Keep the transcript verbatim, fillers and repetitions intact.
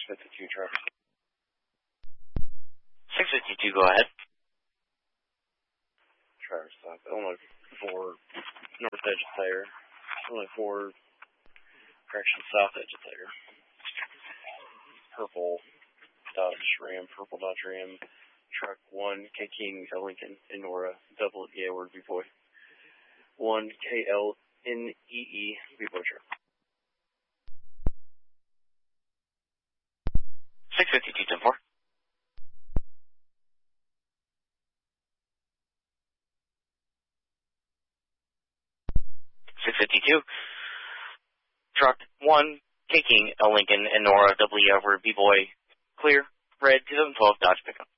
fifty-two trucks. six fifty-two, go ahead. Traverse stop. Illinois four, north edge of Thayer. Illinois four, correction, south edge of Thayer. Purple Dodge Ram, purple Dodge Ram. Truck one, K King, L Lincoln, Enora, double E, Edward, B-Boy. one, K L N E E, B-Boy truck. six fifty-two, ten four. six fifty-two. Truck one, K King, L Lincoln, Enora, double E, Edward, B-Boy. Clear, red, twenty twelve Dodge pickup.